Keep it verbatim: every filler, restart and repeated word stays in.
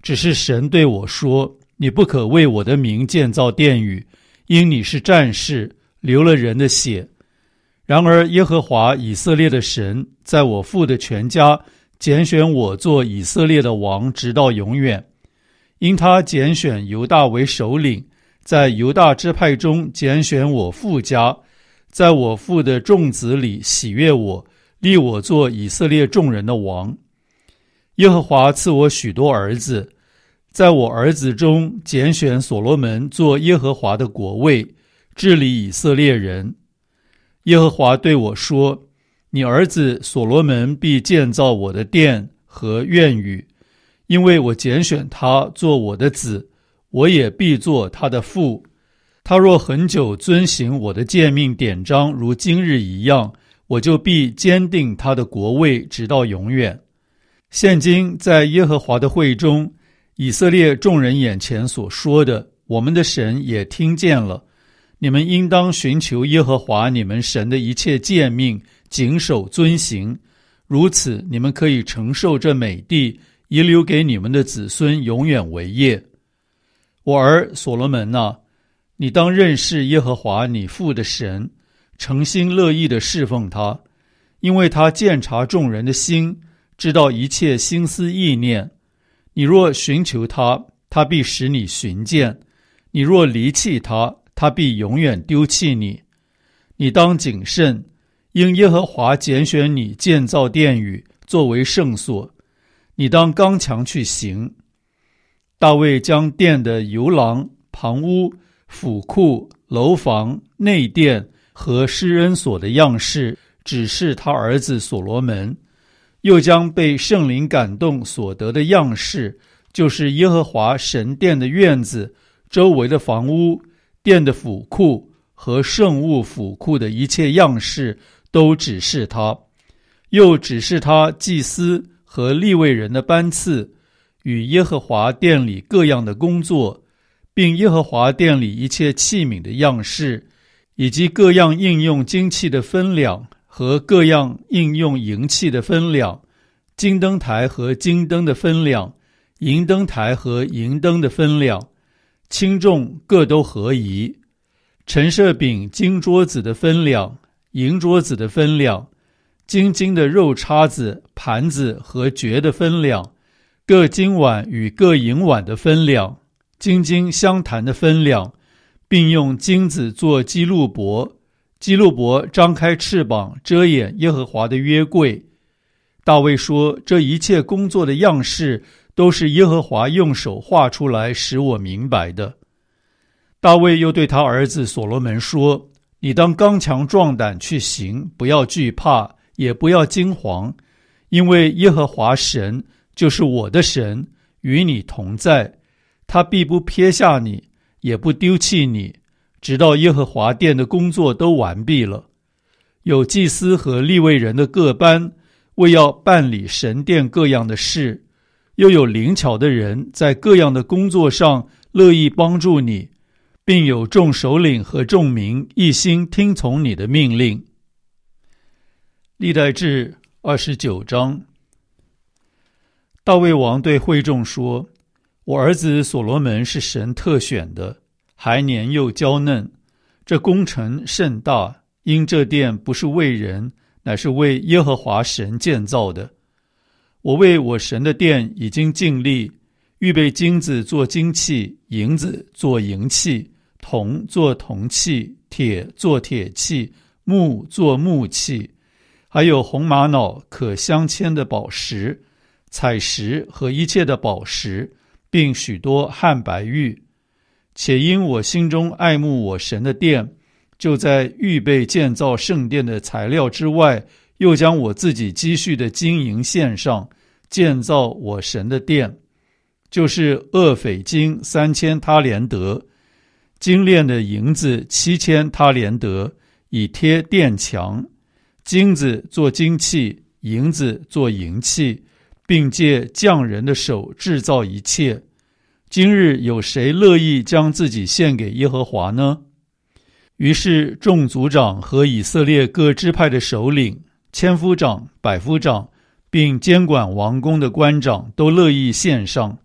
只是神对我说，你不可为我的名建造殿宇，因你是战士，流了人的血。然而耶和华以色列的神在我父的全家拣选我做以色列的王，直到永远。因他拣选犹大为首领，在犹大支派中拣选我父家，在我父的众子里喜悦我，立我做以色列众人的王。耶和华赐我许多儿子，在我儿子中拣选所罗门做耶和华的国位，治理以色列人。耶和华对我说，你儿子所罗门必建造我的殿和院宇，因为我拣选他做我的子，我也必做他的父。他若很久遵行我的诫命典章，如今日一样，我就必坚定他的国位，直到永远。现今在耶和华的会中，以色列众人眼前所说的，我们的神也听见了。你们应当寻求耶和华你们神的一切诫命，谨守遵行，如此你们可以承受这美地，遗留给你们的子孙永远为业。我儿所罗门啊，你当认识耶和华你父的神，诚心乐意地侍奉他，因为他鉴察众人的心，知道一切心思意念。你若寻求他，他必使你寻见；你若离弃他，他必永远丢弃你。你当谨慎，因耶和华拣选你建造殿宇，作为圣所。你当刚强去行。大卫将殿的游廊、旁屋、府库、楼房、内殿和施恩所的样式指示他儿子所罗门，又将被圣灵感动所得的样式，就是耶和华神殿的院子、周围的房屋、殿的府库和圣物府库的一切样式，都指示他，又指示他祭司和利未人的班次，与耶和华殿里各样的工作，并耶和华殿里一切器皿的样式，以及各样应用金器的分量和各样应用银器的分量，金灯台和金灯的分量，银灯台和银灯的分量，轻重各都合宜。陈设饼金桌子的分量，银桌子的分量，金金的肉叉子、盘子和爵的分量，各金碗与各银碗的分量，金金相谈的分量，并用金子做基路伯，基路伯张开翅膀遮掩耶和华的约柜。大卫说，这一切工作的样式都是耶和华用手画出来，使我明白的。大卫又对他儿子所罗门说，你当刚强壮胆去行，不要惧怕，也不要惊惶，因为耶和华神就是我的神，与你同在，他必不撇下你，也不丢弃你，直到耶和华殿的工作都完毕了。有祭司和利未人的各班，为要办理神殿各样的事，又有灵巧的人在各样的工作上乐意帮助你，并有众首领和众民一心听从你的命令。历代志二十九章。大卫王对会众说，我儿子所罗门是神特选的，还年幼娇嫩，这工程甚大，因这殿不是为人，乃是为耶和华神建造的。我为我神的殿已经尽力，预备金子做金器，银子做银器，铜做铜器，铁做铁器，木做木器，还有红玛瑙可镶嵌的宝石、彩石和一切的宝石，并许多汉白玉。且因我心中爱慕我神的殿，就在预备建造圣殿的材料之外，又将我自己积蓄的金银献上，建造我神的殿，就是厄斐金三千他连得，精炼的银子七千他连得，以贴殿墙，金子做金器，银子做银器，并借匠人的手制造一切。今日有谁乐意将自己献给耶和华呢？于是众族长和以色列各支派的首领、千夫长、百夫长，并监管王宫的官长都乐意献上，